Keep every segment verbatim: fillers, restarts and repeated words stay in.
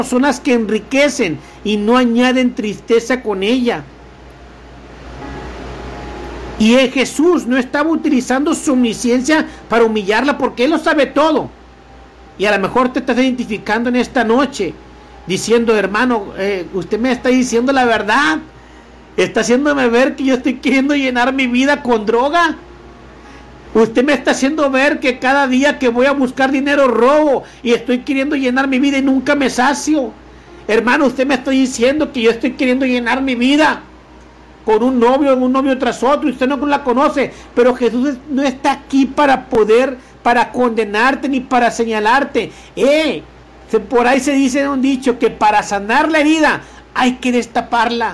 son las que enriquecen y no añaden tristeza con ella. Y Jesús no estaba utilizando su omnisciencia para humillarla, porque Él lo sabe todo. Y a lo mejor te estás identificando en esta noche diciendo: hermano, eh, usted me está diciendo la verdad, está haciéndome ver que yo estoy queriendo llenar mi vida con droga. Usted me está haciendo ver que cada día que voy a buscar dinero robo, y estoy queriendo llenar mi vida y nunca me sacio. Hermano, usted me está diciendo que yo estoy queriendo llenar mi vida con un novio, un novio tras otro, y usted no la conoce. Pero Jesús no está aquí para poder, para condenarte ni para señalarte. Eh, por ahí se dice un dicho que para sanar la herida hay que destaparla.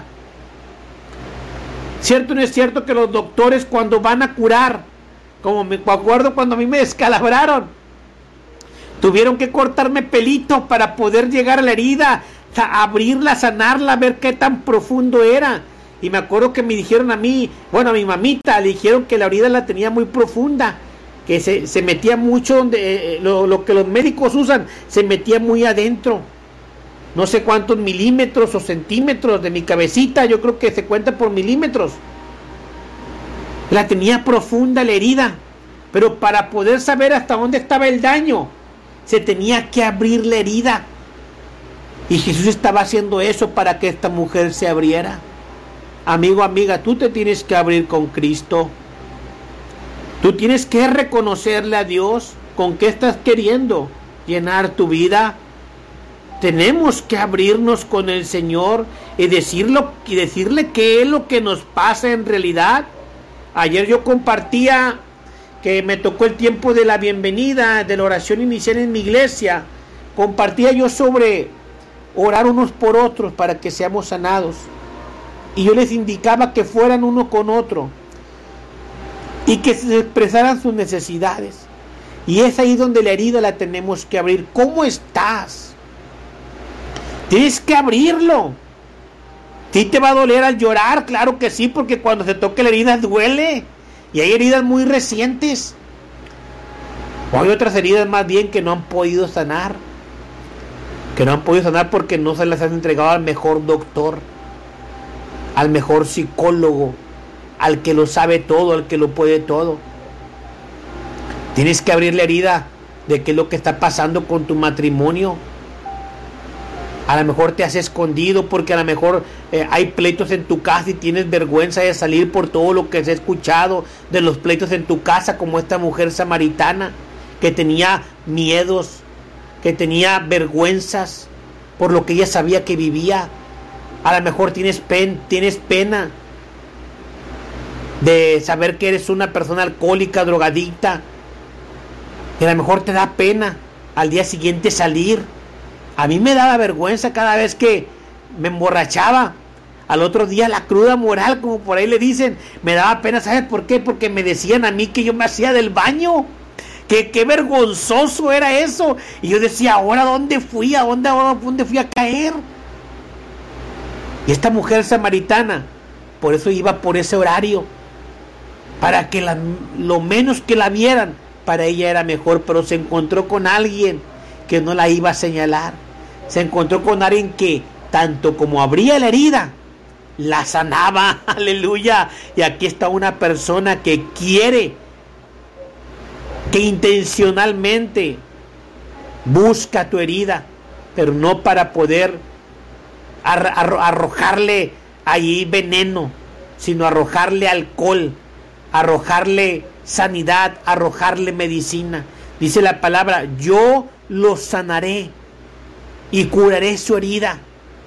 ¿Cierto o no es cierto que los doctores, cuando van a curar, como me acuerdo cuando a mí me descalabraron, tuvieron que cortarme pelito para poder llegar a la herida, abrirla, sanarla, ver qué tan profundo era? Y me acuerdo que me dijeron a mí, bueno, a mi mamita le dijeron que la herida la tenía muy profunda, que se, se metía mucho donde eh, lo, lo que los médicos usan, se metía muy adentro, no sé cuántos milímetros o centímetros de mi cabecita, yo creo que se cuenta por milímetros. La tenía profunda la herida, pero para poder saber hasta dónde estaba el daño, se tenía que abrir la herida. Y Jesús estaba haciendo eso para que esta mujer se abriera. Amigo, amiga, tú te tienes que abrir con Cristo. Tú tienes que reconocerle a Dios con qué estás queriendo llenar tu vida. Tenemos que abrirnos con el Señor y decirlo, y decirle qué es lo que nos pasa en realidad. Ayer yo compartía que me tocó el tiempo de la bienvenida, de la oración inicial en mi iglesia. Compartía yo sobre orar unos por otros para que seamos sanados. Y yo les indicaba que fueran uno con otro y que se expresaran sus necesidades. Y es ahí donde la herida la tenemos que abrir. ¿Cómo estás? Tienes que abrirlo. ¿Sí te va a doler al llorar? Claro que sí, porque cuando se toca la herida duele. Y hay heridas muy recientes. O hay otras heridas más bien que no han podido sanar. Que no han podido sanar porque no se las han entregado al mejor doctor, al mejor psicólogo, al que lo sabe todo, al que lo puede todo. Tienes que abrir la herida de qué es lo que está pasando con tu matrimonio. A lo mejor te has escondido porque a lo mejor eh, hay pleitos en tu casa y tienes vergüenza de salir por todo lo que has escuchado de los pleitos en tu casa, como esta mujer samaritana que tenía miedos, que tenía vergüenzas por lo que ella sabía que vivía. A lo mejor tienes, pen, tienes pena de saber que eres una persona alcohólica, drogadicta, y a lo mejor te da pena al día siguiente salir. A mí me daba vergüenza cada vez que me emborrachaba. Al otro día la cruda moral, como por ahí le dicen, me daba pena. ¿Sabes por qué? Porque me decían a mí que yo me hacía del baño. Que qué vergonzoso era eso. Y yo decía, ¿ahora dónde fui? ¿A dónde, ahora, dónde fui a caer? Y esta mujer samaritana, por eso iba por ese horario, para que la, lo menos que la vieran, para ella era mejor. Pero se encontró con alguien que no la iba a señalar. Se encontró con alguien que, tanto como abría la herida, la sanaba. Aleluya. Y aquí está una persona que quiere, que intencionalmente busca tu herida, pero no para poder arro- arro- arrojarle allí veneno, sino arrojarle alcohol, arrojarle sanidad, arrojarle medicina. Dice la palabra: yo lo sanaré y curaré su herida.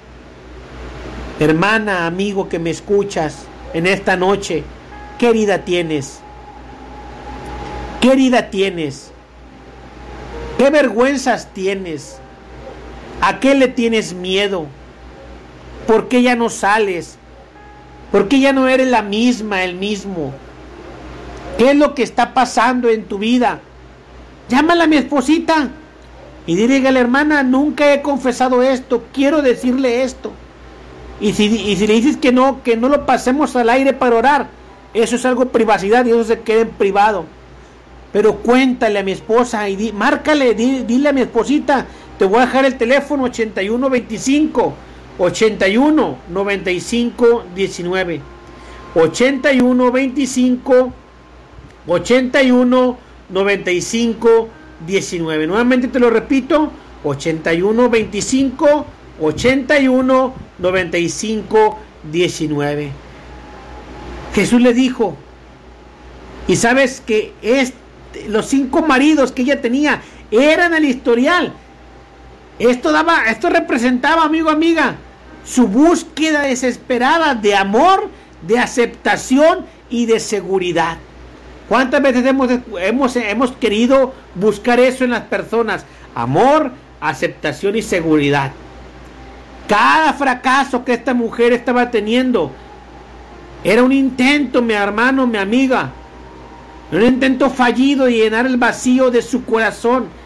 Hermana, amigo que me escuchas en esta noche, ¿qué herida tienes? ¿Qué herida tienes? ¿Qué vergüenzas tienes? ¿A qué le tienes miedo? ¿Por qué ya no sales? ¿Por qué ya no eres la misma, el mismo? ¿Qué es lo que está pasando en tu vida? Llámala a mi esposita y dígale: hermana, nunca he confesado esto, quiero decirle esto. Y si, y si le dices que no, que no lo pasemos al aire para orar, eso es algo de privacidad y eso se queda en privado. Pero cuéntale a mi esposa y di, márcale, di, dile a mi esposita Te voy a dejar el teléfono ochenta y uno veinticinco, ochenta y uno noventa y cinco diecinueve. ochenta y uno veinticinco, ochenta y uno noventa y cinco diecinueve. Nuevamente te lo repito, ochenta y uno veinticinco, ochenta y uno noventa y cinco diecinueve. Jesús le dijo, y sabes que es, los cinco maridos que ella tenía eran el historial. Esto daba, esto representaba, amigo, amiga, su búsqueda desesperada de amor, de aceptación y de seguridad. ¿Cuántas veces hemos, hemos, hemos querido buscar eso en las personas? Amor, aceptación y seguridad. Cada fracaso que esta mujer estaba teniendo era un intento, mi hermano, mi amiga, un intento fallido de llenar el vacío de su corazón.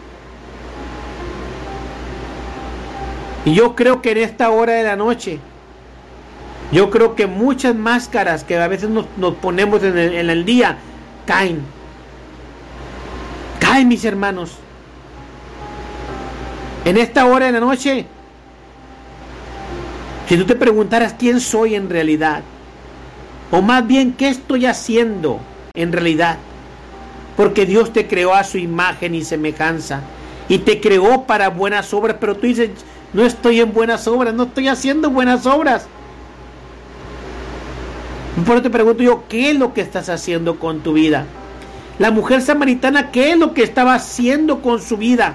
Y yo creo que en esta hora de la noche, yo creo que muchas máscaras que a veces nos, nos ponemos en el, en el día caen. Caen, mis hermanos. En esta hora de la noche, si tú te preguntaras quién soy en realidad, o más bien qué estoy haciendo en realidad, porque Dios te creó a su imagen y semejanza y te creó para buenas obras, pero tú dices, no estoy en buenas obras, no estoy haciendo buenas obras. Por eso te pregunto yo, ¿qué es lo que estás haciendo con tu vida? La mujer samaritana, ¿qué es lo que estaba haciendo con su vida?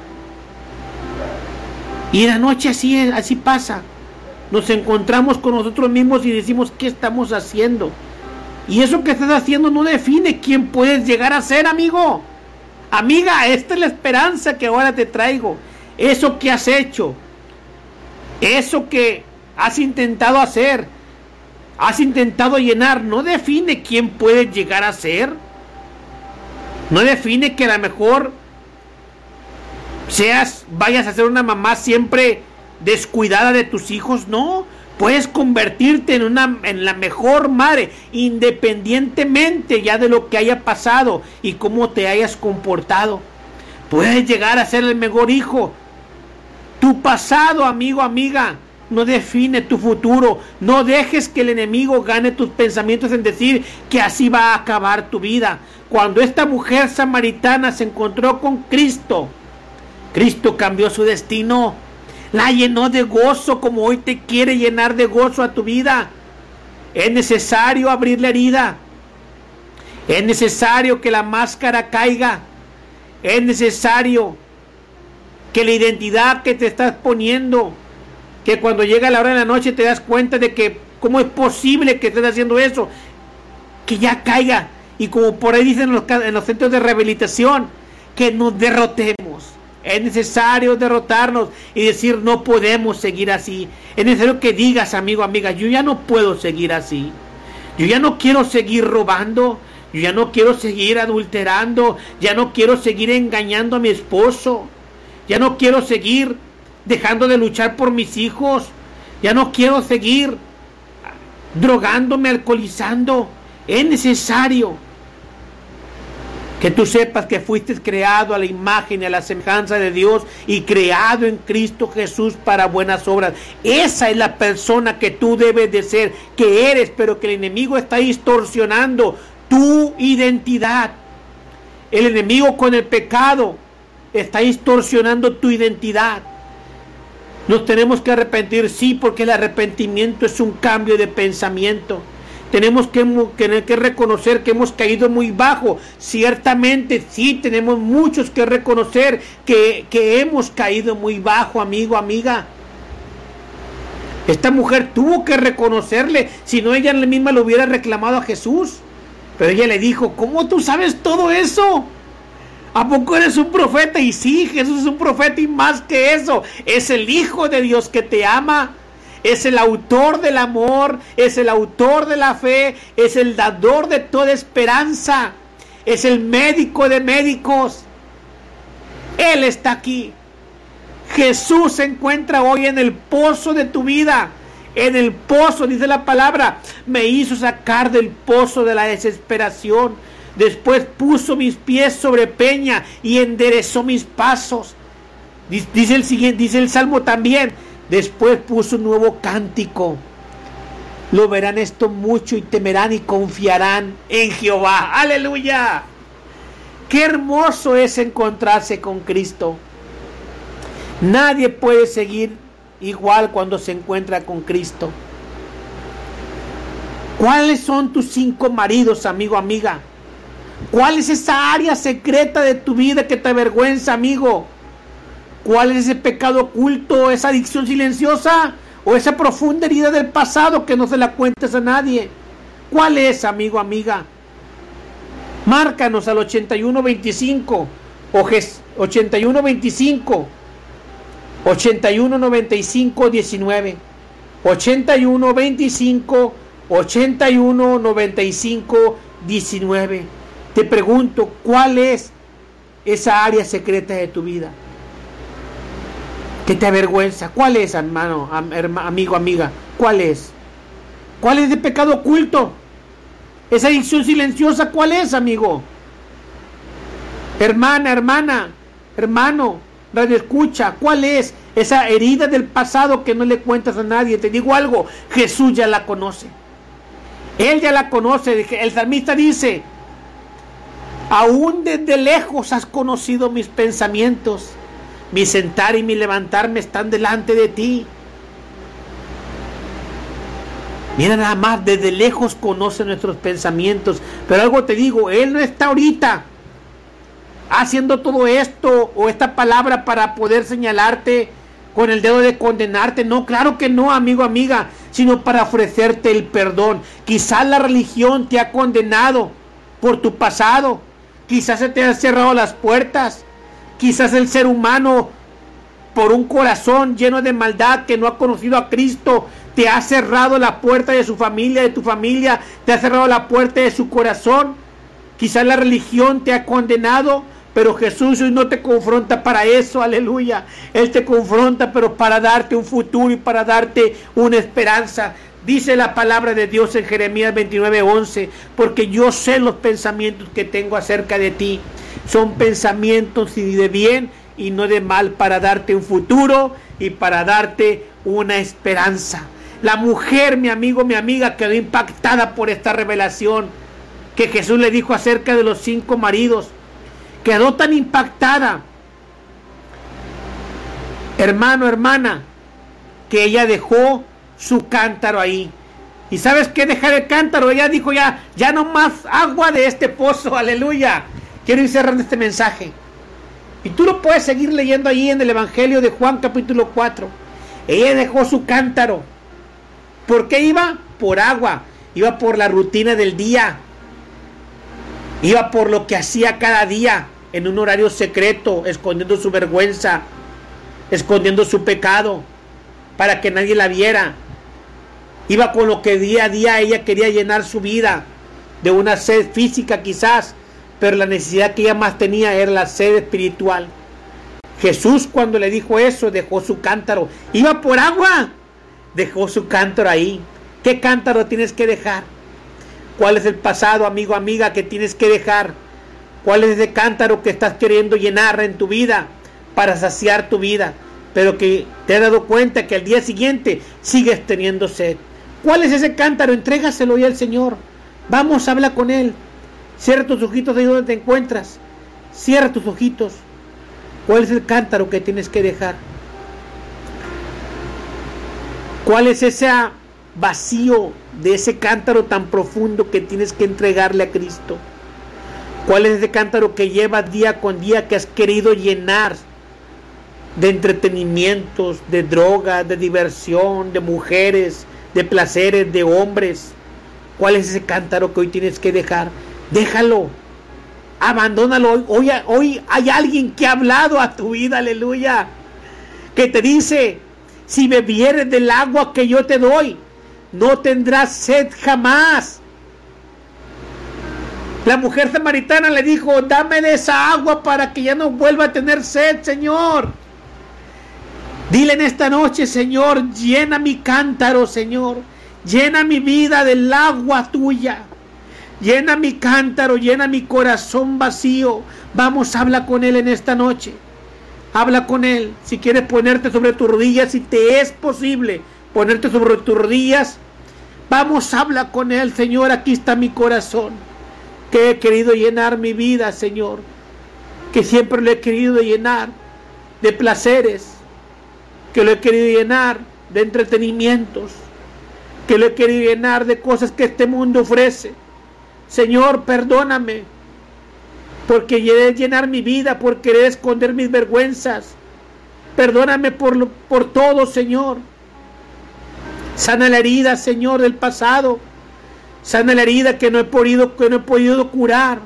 Y en la noche así, así pasa. Nos encontramos con nosotros mismos y decimos, ¿qué estamos haciendo? Y eso que estás haciendo no define quién puedes llegar a ser, amigo. Amiga, esta es la esperanza que ahora te traigo. Eso que has hecho, eso que has intentado hacer, has intentado llenar, no define quién puedes llegar a ser. No define que a lo mejor seas, vayas a ser una mamá siempre descuidada de tus hijos. No, puedes convertirte en una, en la mejor madre, independientemente ya de lo que haya pasado y cómo te hayas comportado. Puedes llegar a ser el mejor hijo. Tu pasado, amigo, amiga, no define tu futuro. No dejes que el enemigo gane tus pensamientos en decir que así va a acabar tu vida. Cuando esta mujer samaritana se encontró con Cristo, Cristo cambió su destino. La llenó de gozo como hoy te quiere llenar de gozo a tu vida. Es necesario abrir la herida. Es necesario que la máscara caiga. Es necesario que la identidad que te estás poniendo, que cuando llega la hora de la noche te das cuenta de que cómo es posible que estés haciendo eso, que ya caiga. Y como por ahí dicen en los, en los centros de rehabilitación, que nos derrotemos. Es necesario derrotarnos y decir, no podemos seguir así. Es necesario que digas, amigo, amiga, yo ya no puedo seguir así. Yo ya no quiero seguir robando. Yo ya no quiero seguir adulterando. Ya no quiero seguir engañando a mi esposo. Ya no quiero seguir dejando de luchar por mis hijos. Ya no quiero seguir drogándome, alcoholizando. Es necesario que tú sepas que fuiste creado a la imagen y a la semejanza de Dios y creado en Cristo Jesús para buenas obras. Esa es la persona que tú debes de ser, que eres, pero que el enemigo está distorsionando tu identidad. El enemigo con el pecado está distorsionando tu identidad. Nos tenemos que arrepentir, sí, porque el arrepentimiento es un cambio de pensamiento. Tenemos que, tener que reconocer que hemos caído muy bajo. Ciertamente, sí, tenemos muchos que reconocer que, que hemos caído muy bajo, amigo, amiga. Esta mujer tuvo que reconocerle, si no ella misma le hubiera reclamado a Jesús. Pero ella le dijo, ¿cómo tú sabes todo eso? ¿A poco eres un profeta? Y sí, Jesús es un profeta y más que eso, es el Hijo de Dios que te ama. Es el autor del amor, es el autor de la fe, es el dador de toda esperanza, es el médico de médicos. Él está aquí. Jesús se encuentra hoy en el pozo de tu vida, en el pozo, dice la palabra, me hizo sacar del pozo de la desesperación. Después puso mis pies sobre peña y enderezó mis pasos. Dice el siguiente, dice el Salmo también. Después puso un nuevo cántico. Lo verán esto mucho y temerán y confiarán en Jehová. ¡Aleluya! Qué hermoso es encontrarse con Cristo. Nadie puede seguir igual cuando se encuentra con Cristo. ¿Cuáles son tus cinco maridos, amigo, amiga? ¿Cuál es esa área secreta de tu vida que te avergüenza, amigo? ¿Cuál es ese pecado oculto, esa adicción silenciosa o esa profunda herida del pasado que no se la cuentes a nadie? ¿Cuál es, amigo, amiga? Márcanos al ochenta y uno veinticinco o ochenta y uno veinticinco, ochenta y uno noventa y cinco diecinueve, ochenta y uno veinticinco, ochenta y uno noventa y cinco diecinueve. Te pregunto, ¿cuál es esa área secreta de tu vida que te avergüenza? ¿Cuál es, hermano, am, herma, amigo, amiga? ¿Cuál es? ¿Cuál es el pecado oculto? Esa adicción silenciosa, ¿cuál es, amigo? Hermana, hermana, hermano, radio escucha, ¿cuál es esa herida del pasado que no le cuentas a nadie? Te digo algo, Jesús ya la conoce. Él ya la conoce. El salmista dice: aún desde lejos has conocido mis pensamientos. Mi sentar y mi levantarme están delante de ti. Mira nada más, desde lejos conoce nuestros pensamientos. Pero algo te digo, Él no está ahorita haciendo todo esto o esta palabra para poder señalarte con el dedo de condenarte. No, claro que no, amigo, amiga, sino para ofrecerte el perdón. Quizás la religión te ha condenado por tu pasado. Quizás se te han cerrado las puertas. Quizás el ser humano, por un corazón lleno de maldad que no ha conocido a Cristo, te ha cerrado la puerta de su familia, de tu familia, te ha cerrado la puerta de su corazón. Quizás la religión te ha condenado, pero Jesús hoy no te confronta para eso, aleluya. Él te confronta, pero para darte un futuro y para darte una esperanza. Dice la palabra de Dios en Jeremías veintinueve once, porque yo sé los pensamientos que tengo acerca de ti. Son pensamientos de bien y no de mal, para darte un futuro y para darte una esperanza. La mujer, mi amigo, mi amiga, quedó impactada por esta revelación que Jesús le dijo acerca de los cinco maridos. Quedó tan impactada, hermano, hermana, que ella dejó su cántaro ahí. ¿Y sabes qué? Dejar el cántaro. Ella dijo: ya, ya no más agua de este pozo, aleluya. Quiero ir cerrando este mensaje. Y tú lo puedes seguir leyendo ahí en el Evangelio de Juan capítulo cuatro. Ella dejó su cántaro. ¿Por qué iba? Por agua. Iba por la rutina del día. Iba por lo que hacía cada día en un horario secreto, escondiendo su vergüenza, escondiendo su pecado, para que nadie la viera. Iba con lo que día a día ella quería llenar su vida, de una sed física quizás, pero la necesidad que ella más tenía era la sed espiritual. Jesús, cuando le dijo eso, dejó su cántaro. Iba por agua, dejó su cántaro ahí. ¿Qué cántaro tienes que dejar? ¿Cuál es el pasado, amigo, amiga, que tienes que dejar? ¿Cuál es ese cántaro que estás queriendo llenar en tu vida para saciar tu vida, pero que te has dado cuenta que al día siguiente sigues teniendo sed? ¿Cuál es ese cántaro? Entrégaselo ya al Señor. Vamos, habla con Él. Cierra tus ojitos ahí donde te encuentras. Cierra tus ojitos. ¿Cuál es el cántaro que tienes que dejar? ¿Cuál es ese vacío de ese cántaro tan profundo que tienes que entregarle a Cristo? ¿Cuál es ese cántaro que llevas día con día, que has querido llenar de entretenimientos, de drogas, de diversión, de mujeres, de placeres, de hombres? ¿Cuál es ese cántaro que hoy tienes que dejar? Déjalo, abandónalo. Hoy, hoy hay alguien que ha hablado a tu vida, aleluya, que te dice: si bebieres del agua que yo te doy, no tendrás sed jamás. La mujer samaritana le dijo: dame de esa agua para que ya no vuelva a tener sed, Señor. Dile en esta noche: Señor, llena mi cántaro, Señor. Llena mi vida del agua tuya. Llena mi cántaro, llena mi corazón vacío. Vamos, habla con Él en esta noche. habla con Él. Si quieres ponerte sobre tus rodillas, si te es posible ponerte sobre tus rodillas, vamos, habla con Él. Señor, aquí está mi corazón, que he querido llenar mi vida, Señor, que siempre lo he querido llenar de placeres, que lo he querido llenar de entretenimientos, que lo he querido llenar de cosas que este mundo ofrece. Señor, perdóname por querer llenar mi vida, por querer esconder mis vergüenzas. Perdóname por, lo, por todo, Señor. Sana la herida, Señor, del pasado. Sana la herida que no he podido, que no he podido curar.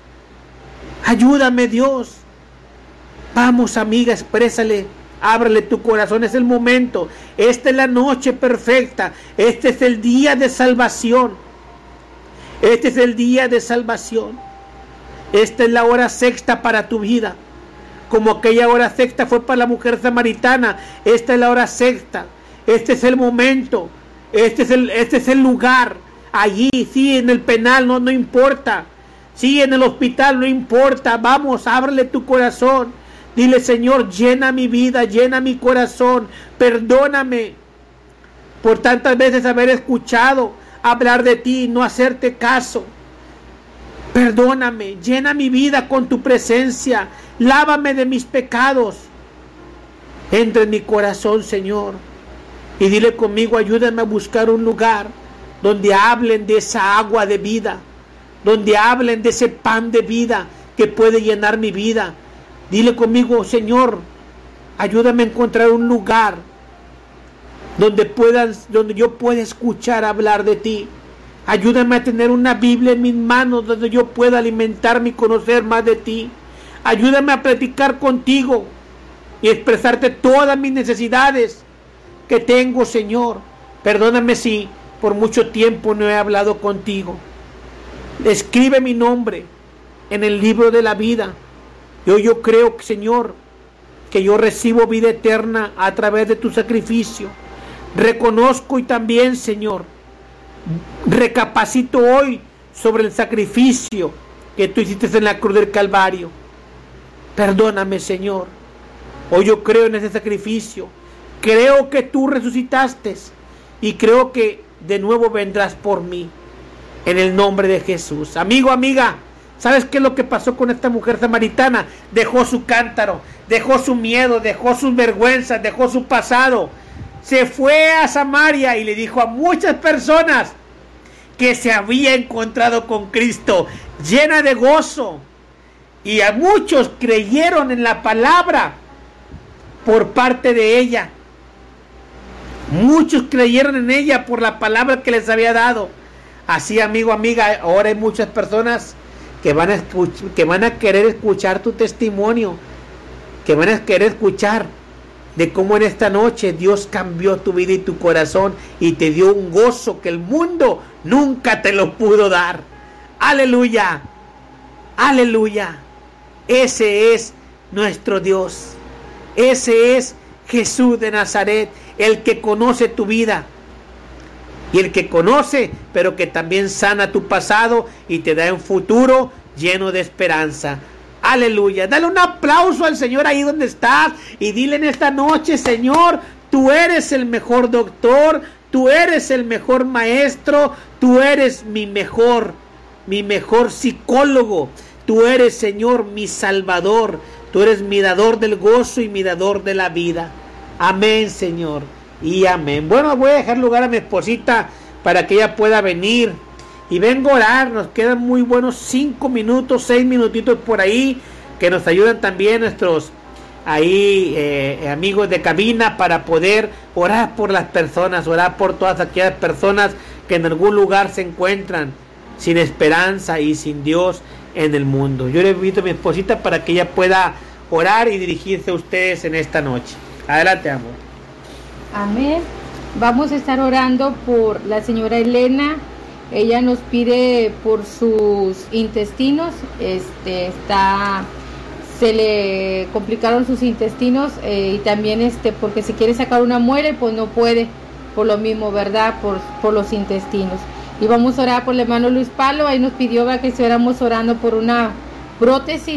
Ayúdame, Dios. Vamos, amiga, exprésale. Ábrele tu corazón, es el momento. Esta es la noche perfecta. Este es el día de salvación. Este es el día de salvación. Esta es la hora sexta para tu vida. Como aquella hora sexta fue para la mujer samaritana, esta es la hora sexta. Este es el momento. Este es el, este es el lugar. Allí, sí, en el penal, no, no importa. Sí, en el hospital, no importa. Vamos, ábrele tu corazón. Dile, Señor, llena mi vida, llena mi corazón. Perdóname por tantas veces haber escuchado hablar de ti y no hacerte caso. Perdóname, llena mi vida con tu presencia. Lávame de mis pecados. Entra en mi corazón, Señor. Y dile conmigo, ayúdame a buscar un lugar donde hablen de esa agua de vida, donde hablen de ese pan de vida que puede llenar mi vida. Dile conmigo, Señor, ayúdame a encontrar un lugar donde puedan, donde yo pueda escuchar hablar de ti. Ayúdame a tener una Biblia en mis manos donde yo pueda alimentarme y conocer más de ti. Ayúdame a platicar contigo y expresarte todas mis necesidades que tengo, Señor. Perdóname si por mucho tiempo no he hablado contigo. Escribe mi nombre en el libro de la vida. Yo, yo creo, Señor, que yo recibo vida eterna a través de tu sacrificio. Reconozco y también, Señor, recapacito hoy sobre el sacrificio que tú hiciste en la cruz del Calvario. Perdóname, Señor. Hoy yo creo en ese sacrificio. Creo que tú resucitaste y creo que de nuevo vendrás por mí. En el nombre de Jesús. Amigo, amiga, ¿sabes qué es lo que pasó con esta mujer samaritana? Dejó su cántaro, dejó su miedo, dejó sus vergüenzas, dejó su pasado. Se fue a Samaria y le dijo a muchas personas que se había encontrado con Cristo, llena de gozo. Y a muchos creyeron en la palabra por parte de ella. Muchos creyeron en ella por la palabra que les había dado. Así, amigo, amiga, ahora hay muchas personas que van a escuch- que van a querer escuchar tu testimonio, que van a querer escuchar de cómo en esta noche Dios cambió tu vida y tu corazón y te dio un gozo que el mundo nunca te lo pudo dar. Aleluya, aleluya. Ese es nuestro Dios. Ese es Jesús de Nazaret, el que conoce tu vida. Y el que conoce, pero que también sana tu pasado y te da un futuro lleno de esperanza. Aleluya. Dale un aplauso al Señor ahí donde estás y dile en esta noche, Señor, tú eres el mejor doctor, tú eres el mejor maestro, tú eres mi mejor, mi mejor psicólogo. Tú eres, Señor, mi salvador. Tú eres mi dador del gozo y mi dador de la vida. Amén, Señor. Y amén. Bueno, voy a dejar lugar a mi esposita para que ella pueda venir. Y vengo a orar. Nos quedan muy buenos cinco minutos, seis minutitos por ahí. Que nos ayudan también nuestros ahí eh, amigos de cabina para poder orar por las personas. Orar por todas aquellas personas que en algún lugar se encuentran sin esperanza y sin Dios en el mundo. Yo le invito a mi esposita para que ella pueda orar y dirigirse a ustedes en esta noche. Adelante, amor. Amén. Vamos a estar orando por la señora Elena. Ella nos pide por sus intestinos. Este está, se le complicaron sus intestinos eh, y también este porque se quiere sacar una muela y pues no puede por lo mismo, ¿verdad? Por, por los intestinos. Y vamos a orar por el hermano Luis Palo. Ahí nos pidió que estuviéramos orando por una prótesis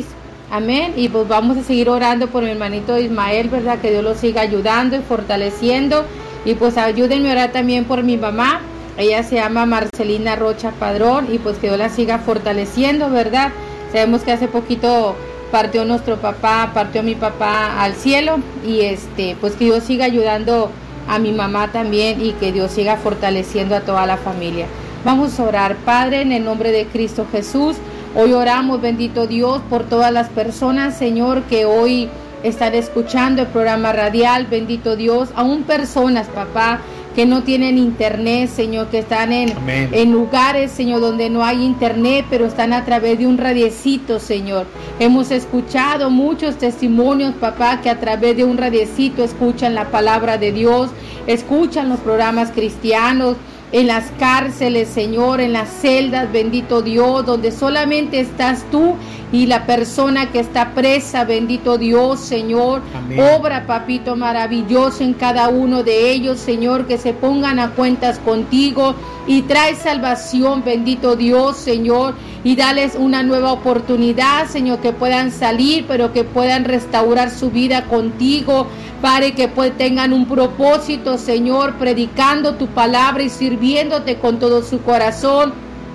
Amén. Y pues vamos a seguir orando por mi hermanito Ismael, ¿verdad? Que Dios lo siga ayudando y fortaleciendo. Y pues ayúdenme a orar también por mi mamá. Ella se llama Marcelina Rocha Padrón y pues que Dios la siga fortaleciendo, ¿verdad? Sabemos que hace poquito partió nuestro papá, partió mi papá al cielo y este, pues que Dios siga ayudando a mi mamá también y que Dios siga fortaleciendo a toda la familia. Vamos a orar. Padre, en el nombre de Cristo Jesús, hoy oramos, bendito Dios, por todas las personas, Señor, que hoy están escuchando el programa radial, bendito Dios, aún personas, papá, que no tienen internet, Señor, que están en, en lugares, Señor, donde no hay internet, pero están a través de un radiecito, Señor. Hemos escuchado muchos testimonios, papá, que a través de un radiecito escuchan la palabra de Dios, escuchan los programas cristianos, en las cárceles, Señor, en las celdas, bendito Dios, donde solamente estás tú y la persona que está presa, bendito Dios, Señor. Amén. Obra, papito, maravilloso en cada uno de ellos, Señor, que se pongan a cuentas contigo y trae salvación, bendito Dios, Señor, y dales una nueva oportunidad, Señor, que puedan salir, pero que puedan restaurar su vida contigo, Padre, que pues tengan un propósito, Señor, predicando tu palabra y sirviéndote con todo su corazón.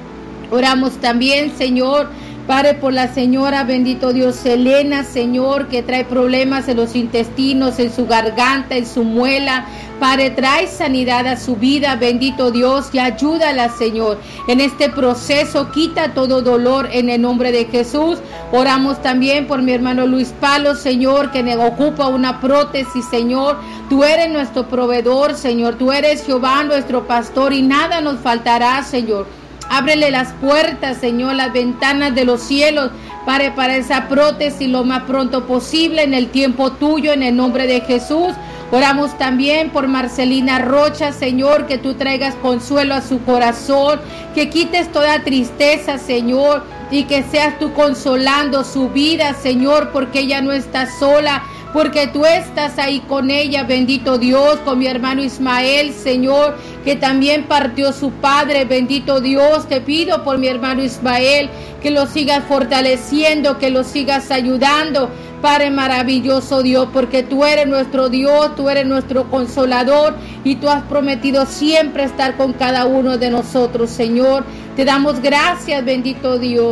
Oramos también, Señor, Padre, por la señora, bendito Dios, Elena, Señor, que trae problemas en los intestinos, en su garganta, en su muela. Padre, trae sanidad a su vida, bendito Dios, y ayúdala, Señor, en este proceso. Quita todo dolor en el nombre de Jesús. Oramos también por mi hermano Luis Palo, Señor, que ocupa una prótesis, Señor. Tú eres nuestro proveedor, Señor. Tú eres Jehová, nuestro pastor, y nada nos faltará, Señor. Ábrele las puertas, Señor, las ventanas de los cielos, Padre, para esa prótesis lo más pronto posible, en el tiempo tuyo, en el nombre de Jesús. Oramos también por Marcelina Rocha, Señor, que tú traigas consuelo a su corazón, que quites toda tristeza, Señor, y que seas tú consolando su vida, Señor, porque ella no está sola, porque tú estás ahí con ella, bendito Dios, con mi hermano Ismael, Señor, que también partió su padre, bendito Dios. Te pido por mi hermano Ismael, que lo sigas fortaleciendo, que lo sigas ayudando, Padre maravilloso Dios, porque tú eres nuestro Dios, tú eres nuestro consolador y tú has prometido siempre estar con cada uno de nosotros, Señor. Te damos gracias, bendito Dios.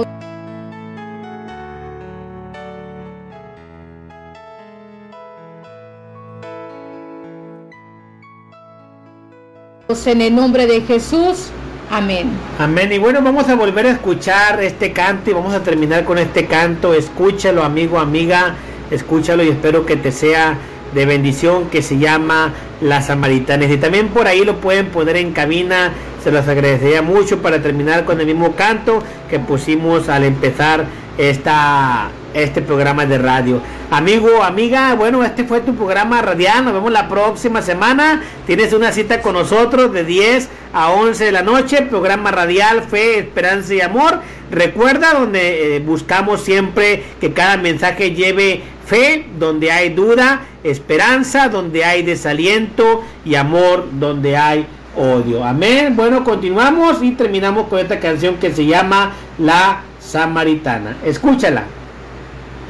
En el nombre de Jesús, amén. Amén. Y bueno, vamos a volver a escuchar este canto y vamos a terminar con este canto. Escúchalo, amigo, amiga, escúchalo y espero que te sea de bendición, que se llama La Samaritana. Y también por ahí lo pueden poner en cabina, se los agradecería mucho, para terminar con el mismo canto que pusimos al empezar esta este programa de radio. Amigo, amiga, bueno, este fue tu programa radial. Nos vemos la próxima semana. Tienes una cita con nosotros de diez a once de la noche, programa radial Fe, Esperanza y Amor. Recuerda, donde eh, buscamos siempre que cada mensaje lleve fe, donde hay duda, esperanza, donde hay desaliento, y amor, donde hay odio. Amén. Bueno, continuamos y terminamos con esta canción que se llama La Samaritana. Escúchala.